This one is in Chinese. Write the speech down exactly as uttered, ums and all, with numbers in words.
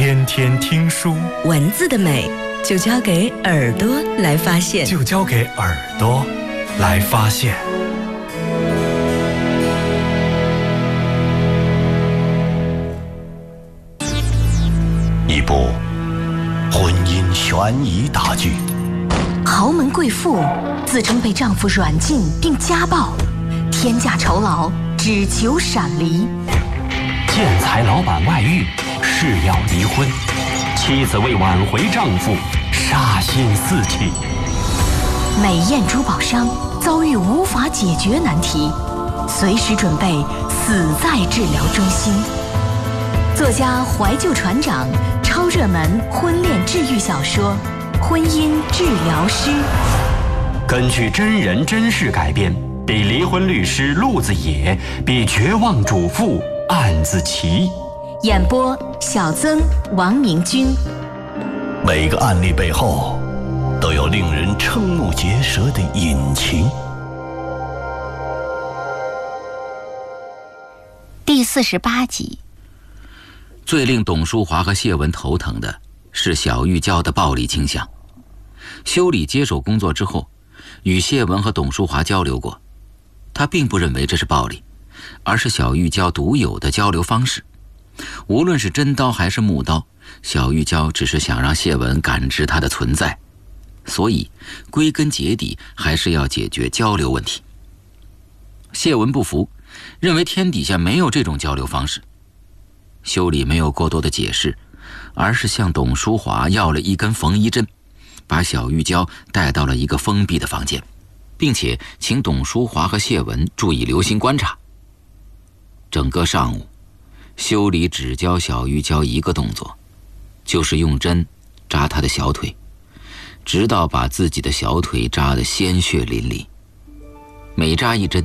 天天听书， 文字的美就交给耳朵来发现， 就交给耳朵来发现。 一部婚姻悬疑大剧， 豪门贵妇自称被丈夫软禁并家暴，天价酬劳只求闪离。 建材老板外遇，誓要离婚，妻子为挽回丈夫杀心四起。 美艳珠宝商遭遇无法解决难题，随时准备死在治疗中心。作家怀旧船长超热门婚恋治愈小说《婚姻治疗师》， 根据真人真事改编，比离婚律师陆子野，比绝望主妇案子奇。 演播小曾、王明君。 每个案例背后都有令人瞠目结舌的隐情。 第四十八集。 最令董淑华和谢文头疼的是小玉娇的暴力倾向。修理接手工作之后，与谢文和董淑华交流过，他并不认为这是暴力，而是小玉娇独有的交流方式。无论是真刀还是木刀，小玉娇只是想让谢文感知她的存在，所以归根结底还是要解决交流问题。谢文不服，认为天底下没有这种交流方式。修理没有过多的解释，而是向董淑华要了一根缝衣针，把小玉娇带到了一个封闭的房间，并且请董淑华和谢文注意留心观察。整个上午，修理只教小玉娇一个动作，就是用针扎她的小腿，直到把自己的小腿扎得鲜血淋漓。每扎一针，